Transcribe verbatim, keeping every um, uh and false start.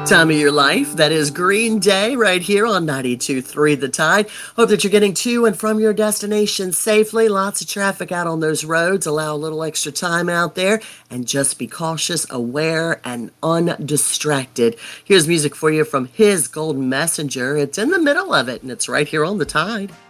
Time of your life. That is Green Day right here on ninety-two point three The Tide. Hope that you're getting to and from your destination safely. Lots of traffic out on those roads. Allow a little extra time out there and just be cautious, aware, and undistracted. Here's music for you from His Golden Messenger. It's in the middle of it, and it's right here on The Tide.